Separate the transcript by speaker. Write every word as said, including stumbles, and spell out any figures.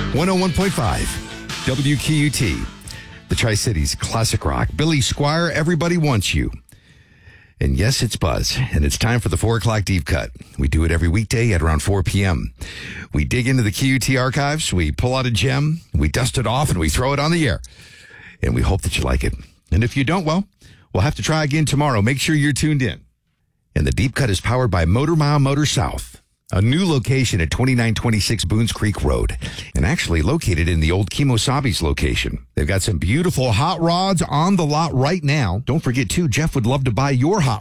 Speaker 1: one oh one point five W Q U T, the Tri-Cities classic rock. Billy Squire, Everybody Wants You. And yes, it's Buzz, and it's time for the four o'clock deep cut. We do it every weekday at around four p.m. We dig into the Q U T archives, we pull out a gem, we dust it off, and we throw it on the air. And we hope that you like it. And if you don't, well, we'll have to try again tomorrow. Make sure you're tuned in. And the deep cut is powered by Motor Mile Motor South, a new location at twenty-nine twenty-six Boones Creek Road, and actually located in the old Kimosabi's location. They've got some beautiful hot rods on the lot right now. Don't forget, too, Jeff would love to buy your hot